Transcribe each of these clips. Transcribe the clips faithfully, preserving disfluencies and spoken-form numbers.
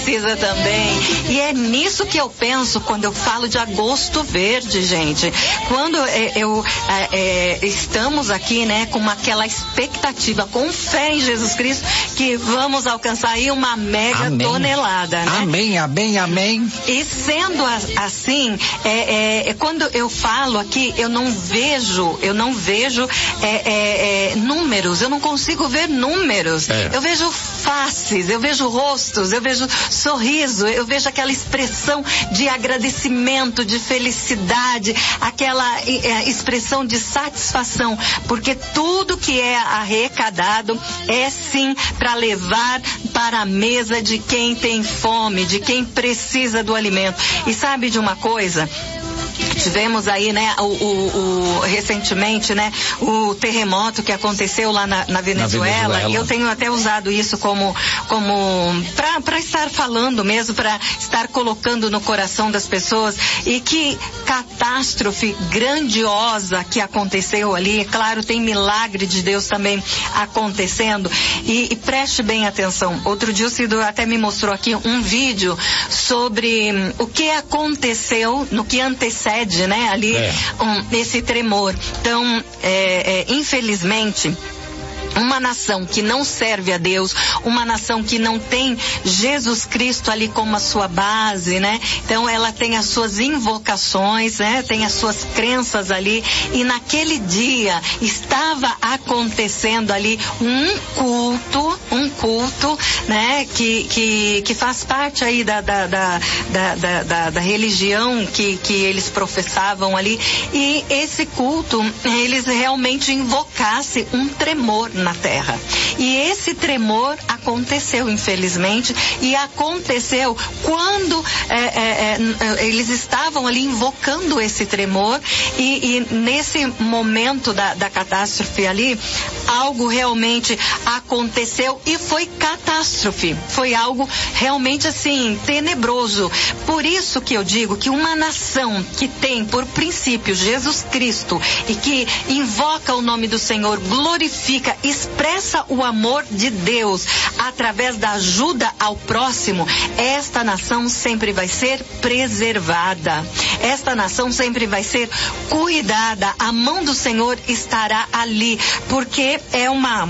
precisa também. E é nisso que eu penso quando eu falo de agosto verde, gente. Quando é, eu é, é, estamos aqui, né, com uma, aquela expectativa, com fé em Jesus Cristo, que vamos alcançar aí uma mega amém. tonelada, né? Amém, amém, amém. E sendo a, assim, é, é, é, quando eu falo aqui, eu não vejo, eu não vejo é, é, é, números, eu não consigo ver números. É. Eu vejo faces, eu vejo rostos, eu vejo sorriso, eu vejo aquela expressão de agradecimento, de felicidade, aquela é, expressão de satisfação, porque tudo que é arrecadado é sim para levar para a mesa de quem tem fome, de quem precisa do alimento. E sabe de uma coisa? Tivemos aí, né, o, o, o, recentemente, né, o terremoto que aconteceu lá na, na Venezuela. Na Venezuela. E eu tenho até usado isso como, como para estar falando mesmo, para estar colocando no coração das pessoas. E que catástrofe grandiosa que aconteceu ali. Claro, tem milagre de Deus também acontecendo. E, e preste bem atenção. Outro dia o Cido até me mostrou aqui um vídeo sobre hum, o que aconteceu no que antecede, né, ali, é. um, esse tremor. Então, é, é, infelizmente, uma nação que não serve a Deus, uma nação que não tem Jesus Cristo ali como a sua base, né? Então ela tem as suas invocações, né? Tem as suas crenças ali, e naquele dia estava acontecendo ali um culto, um culto, né? Que, que, que faz parte aí da, da, da, da, da, da, da religião que, que eles professavam ali, e esse culto, eles realmente invocassem um tremor na terra. E esse tremor aconteceu, infelizmente, e aconteceu quando é, é, é, eles estavam ali invocando esse tremor, e, e nesse momento da, da catástrofe ali, algo realmente aconteceu e foi catástrofe. Foi algo realmente assim, tenebroso. Por isso que eu digo que uma nação que tem por princípio Jesus Cristo e que invoca o nome do Senhor, glorifica, expressa o amor de Deus através da ajuda ao próximo, esta nação sempre vai ser preservada. Esta nação sempre vai ser cuidada. A mão do Senhor estará ali, porque é uma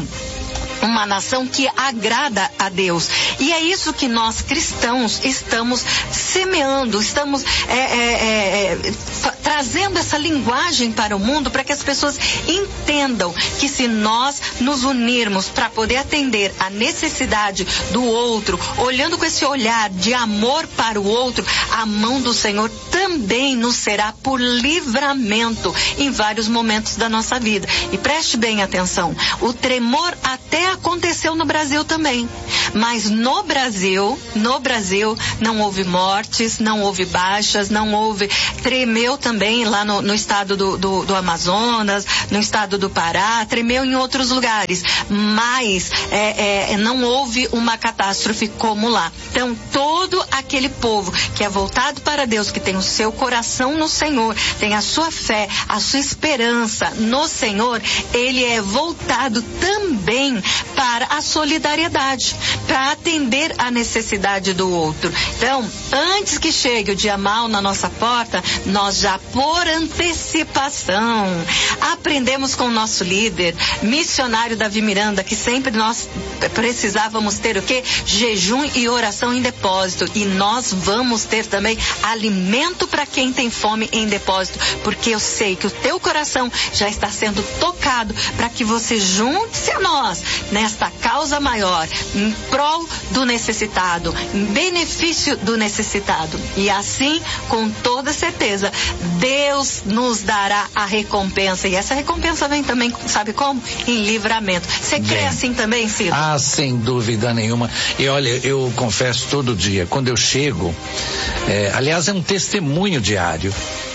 uma nação que agrada a Deus. E é isso que nós cristãos estamos semeando, estamos é, é, é, trazendo essa linguagem para o mundo, para que as pessoas entendam que se nós nos unirmos para poder atender a necessidade do outro, olhando com esse olhar de amor para o outro, a mão do Senhor também nos será por livramento em vários momentos da nossa vida. E preste bem atenção, o tremor até aconteceu no Brasil também, mas no Brasil, no Brasil não houve mortes, não houve baixas, não houve, tremeu também lá no, no estado do, do, do Amazonas, no estado do Pará, tremeu em outros lugares, mas é, é, não houve uma catástrofe como lá. Então todo aquele povo que é voltado para Deus, que tem o seu coração no Senhor, tem a sua fé, a sua esperança no Senhor, ele é voltado também para a solidariedade, para atender a necessidade do outro. Então, antes que chegue o dia mau na nossa porta, nós já por antecipação aprendemos com o nosso líder, missionário Davi Miranda, que sempre nós precisávamos ter o quê? Jejum e oração em depósito. E nós vamos ter também alimento para quem tem fome em depósito, porque eu sei que o teu coração já está sendo tocado para que você junte-se a nós nesta causa maior, em prol do necessitado, em benefício do necessitado. E assim, com toda certeza, Deus nos dará a recompensa. E essa recompensa vem também, sabe como? Em livramento. Você crê assim também, Ciro? Ah, sem dúvida nenhuma. E olha, eu confesso todo dia, quando eu chego, é, aliás, é um testemunho diário.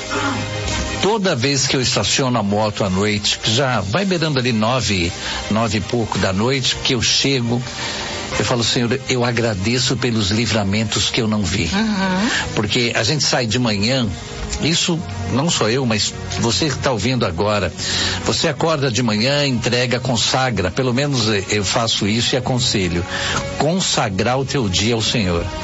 Toda vez que eu estaciono a moto à noite, que já vai beirando ali nove, nove e pouco da noite, que eu chego, eu falo, Senhor, eu agradeço pelos livramentos que eu não vi. Uhum. Porque a gente sai de manhã, isso não só eu, mas você que está ouvindo agora, você acorda de manhã, entrega, consagra, pelo menos eu faço isso e aconselho, consagrar o teu dia ao Senhor.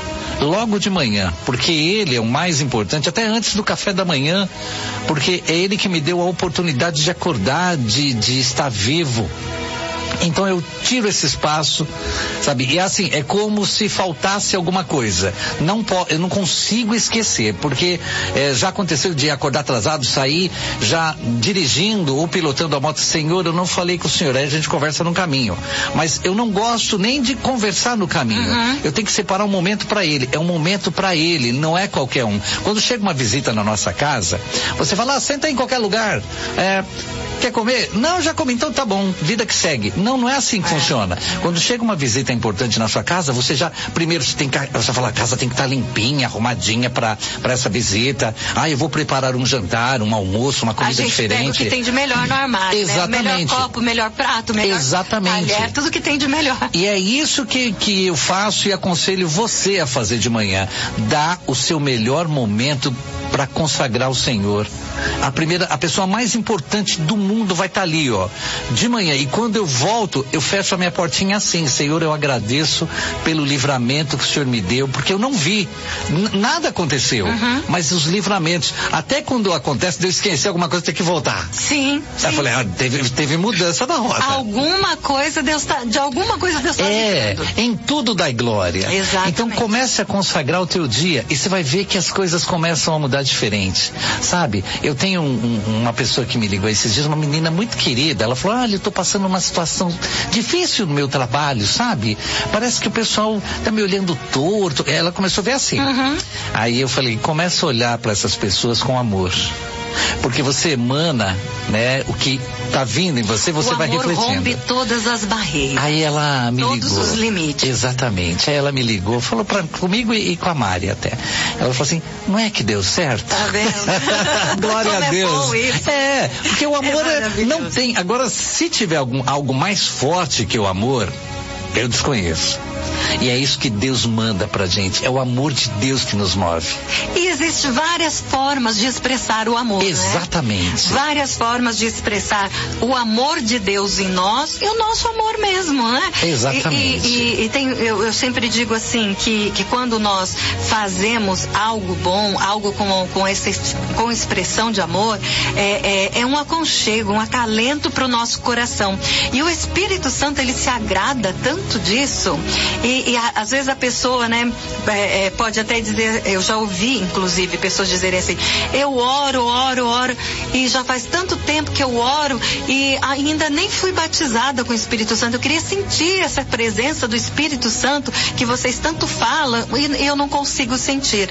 logo de manhã, porque ele é o mais importante, até antes do café da manhã, porque é ele que me deu a oportunidade de acordar, de, de estar vivo. Então eu tiro esse espaço, sabe? E assim, é como se faltasse alguma coisa. Não po- eu não consigo esquecer, porque eh, já aconteceu de acordar atrasado, sair já dirigindo ou pilotando a moto. Senhor, eu não falei com o senhor, aí a gente conversa no caminho. Mas eu não gosto nem de conversar no caminho. Uhum. Eu tenho que separar um momento para ele. É um momento para ele, não é qualquer um. Quando chega uma visita na nossa casa, você fala, ah, senta em qualquer lugar. É, quer comer? Não, já comi, então tá bom, vida que segue. Não, não é assim que é. funciona. Quando chega uma visita importante na sua casa, você já, primeiro você tem que, você fala, a casa tem que estar limpinha, arrumadinha para para essa visita. Ah, eu vou preparar um jantar, um almoço, uma comida diferente. A gente pega o que tem de melhor no armário, exatamente. Né? Melhor copo, melhor prato, melhor exatamente. talher, tudo que tem de melhor. E é isso que, que eu faço e aconselho você a fazer de manhã. Dá o seu melhor momento para consagrar o Senhor. A primeira, a pessoa mais importante do mundo vai estar tá ali, ó, de manhã. E quando eu volto, eu fecho a minha portinha assim, Senhor, eu agradeço pelo livramento que o Senhor me deu, porque eu não vi, N- nada aconteceu, uhum. mas os livramentos, até quando acontece, de eu esquecer alguma coisa, tem que voltar. Sim. Aí eu falei, ah, teve, teve mudança na rota. Alguma coisa Deus tá, de alguma coisa Deus está É, em tudo dai glória. Exatamente. Então comece a consagrar o teu dia e você vai ver que as coisas começam a mudar diferente, sabe? Eu tenho um, um, uma pessoa que me ligou esses dias, uma menina muito querida, ela falou, olha, eu tô passando uma situação difícil no meu trabalho, sabe? Parece que o pessoal tá me olhando torto. Ela começou a ver assim. Uhum. Aí eu falei, começa a olhar para essas pessoas com amor. Porque você emana, né, o que tá vindo em você, você o vai refletindo. O amor rompe todas as barreiras. Aí ela me todos ligou. Todos os limites. Exatamente. Aí ela me ligou, falou pra, comigo e, e com a Mari até. Ela falou assim, não é que deu certo? Tá vendo? Glória a Deus. É, é, porque o amor é é, não tem. Agora, se tiver algum, algo mais forte que o amor, eu desconheço. E é isso que Deus manda pra gente. É o amor de Deus que nos move. E existem várias formas de expressar o amor. Exatamente. Né? Várias formas de expressar o amor de Deus em nós e o nosso amor mesmo, né? Exatamente. E, e, e tem, eu, eu sempre digo assim, que, que quando nós fazemos algo bom, algo com, com, esse, com expressão de amor, é, é, é um aconchego, um acalento pro nosso coração. E o Espírito Santo, ele se agrada tanto disso. E, e a, às vezes a pessoa, né, é, é, pode até dizer, eu já ouvi, inclusive, pessoas dizerem assim, eu oro, oro, oro, e já faz tanto tempo que eu oro e ainda nem fui batizada com o Espírito Santo. Eu queria sentir essa presença do Espírito Santo que vocês tanto falam e eu não consigo sentir.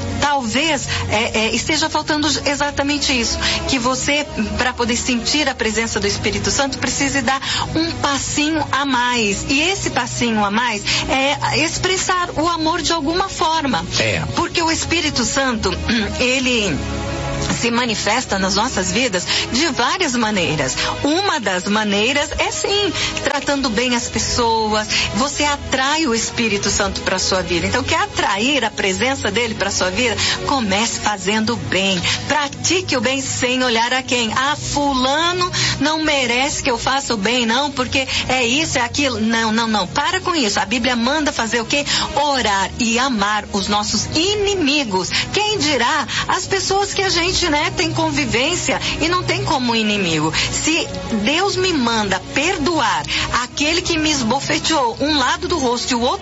Talvez é, é, esteja faltando exatamente isso, que você, para poder sentir a presença do Espírito Santo, precise dar um passinho a mais. E esse passinho a mais é expressar o amor de alguma forma. É. Porque o Espírito Santo, ele se manifesta nas nossas vidas de várias maneiras. Uma das maneiras é sim, tratando bem as pessoas. Você atrai o Espírito Santo para sua vida. Então, quer atrair a presença dele para sua vida? Comece fazendo bem. Pratique o bem sem olhar a quem. Ah, fulano não merece que eu faça o bem, não, porque é isso, é aquilo. Não, não, não. Para com isso. A Bíblia manda fazer o quê? Orar e amar os nossos inimigos. Quem dirá as pessoas que a gente, né, tem convivência e não tem como inimigo. Se Deus me manda perdoar aquele que me esbofeteou um lado do rosto e o outro